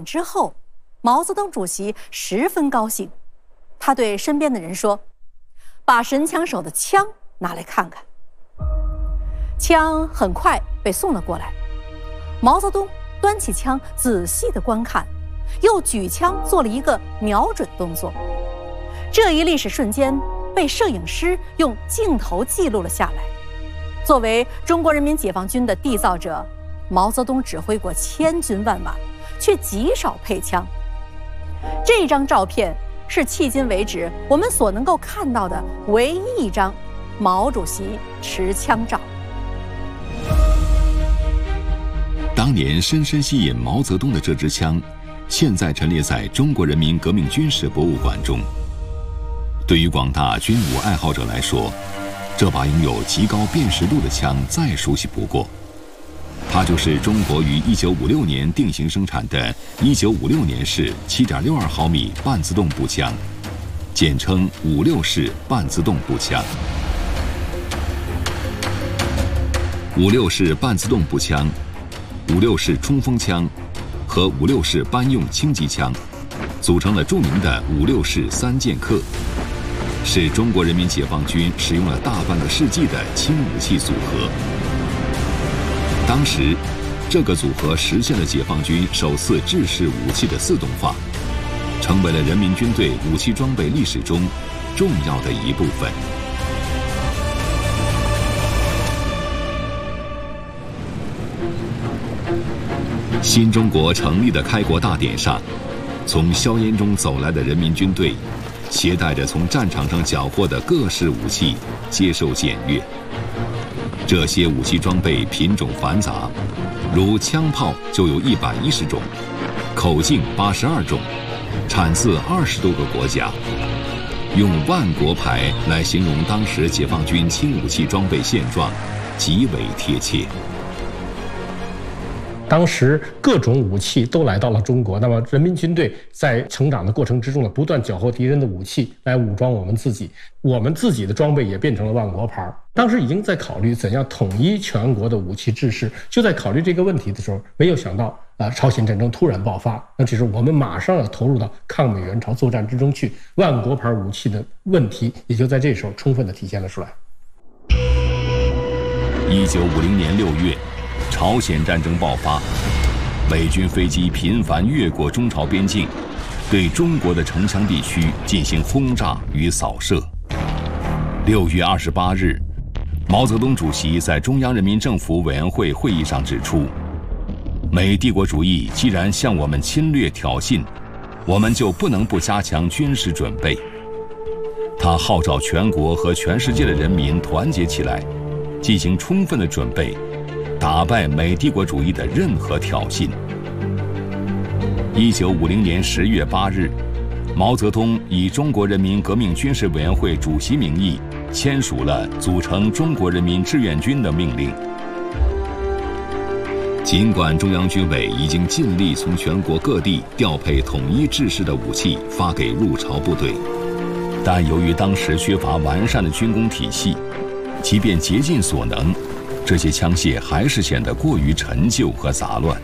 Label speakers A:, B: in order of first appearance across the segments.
A: 之后，毛泽东主席十分高兴，他对身边的人说：“把神枪手的枪拿来看看。”枪很快被送了过来，毛泽东端起枪仔细地观看，又举枪做了一个瞄准动作。这一历史瞬间被摄影师用镜头记录了下来。作为中国人民解放军的缔造者，毛泽东指挥过千军万马，却极少配枪。这张照片是迄今为止我们所能够看到的唯一一张毛主席持枪照。
B: 当年深深吸引毛泽东的这支枪，现在陈列在中国人民革命军事博物馆中。对于广大军武爱好者来说，这把拥有极高辨识度的枪再熟悉不过。它就是中国于1956年定型生产的1956年式7.62毫米半自动步枪，简称56式半自动步枪。56式半自动步枪、56式冲锋枪和56式班用轻机枪，组成了著名的56式三剑客，是中国人民解放军使用了大半个世纪的轻武器组合。当时，这个组合实现了解放军首次制式武器的自动化，成为了人民军队武器装备历史中重要的一部分。新中国成立的开国大典上，从硝烟中走来的人民军队，携带着从战场上缴获的各式武器，接受检阅。这些武器装备品种繁杂，如枪炮就有110种，口径82种，产自20多个国家。用万国牌来形容当时解放军轻武器装备现状，极为贴切。
C: 当时各种武器都来到了中国，那么人民军队在成长的过程之中呢，不断缴获敌人的武器来武装我们自己，我们自己的装备也变成了万国牌。当时已经在考虑怎样统一全国的武器制式，就在考虑这个问题的时候，没有想到朝鲜战争突然爆发，那这是我们马上要投入到抗美援朝作战之中去，万国牌武器的问题也就在这时候充分的体现了出来。
B: 1950年6月。朝鲜战争爆发，美军飞机频繁越过中朝边境，对中国的城乡地区进行轰炸与扫射。6月28日，毛泽东主席在中央人民政府委员会会议上指出，美帝国主义既然向我们侵略挑衅，我们就不能不加强军事准备。他号召全国和全世界的人民团结起来，进行充分的准备，打败美帝国主义的任何挑衅。1950年10月8日，毛泽东以中国人民革命军事委员会主席名义签署了组成中国人民志愿军的命令。尽管中央军委已经尽力从全国各地调配统一制式的武器发给入朝部队，但由于当时缺乏完善的军工体系，即便竭尽所能，这些枪械还是显得过于陈旧和杂乱。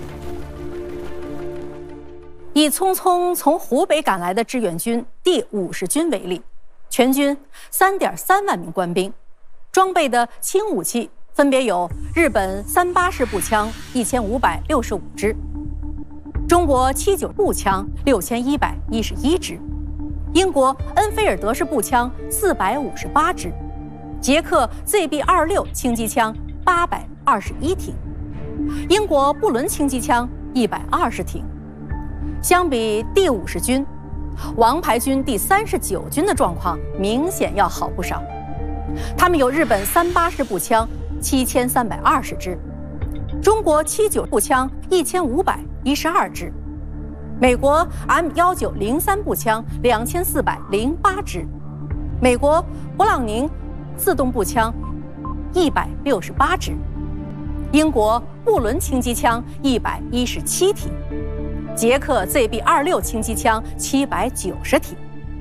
A: 以匆匆从湖北赶来的志愿军第50军为例，全军3.3万名官兵，装备的轻武器分别有日本38式步枪1565支，中国79步枪6111支，英国恩菲尔德式步枪458支，捷克 ZB-26 轻机枪821挺，英国布伦轻机枪120挺。相比第50军，王牌军第39军的状况明显要好不少。他们有日本38式步枪7320支，中国79步枪1512支，美国 M1903 步枪2408支，美国勃朗宁自动步枪168支，英国布伦轻机枪117挺，捷克 ZB-26 轻机枪790挺。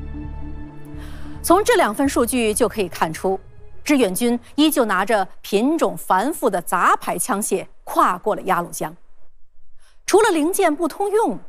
A: 从这2份数据就可以看出，志愿军依旧拿着品种繁复的杂牌枪械跨过了鸭绿江。除了零件不通用，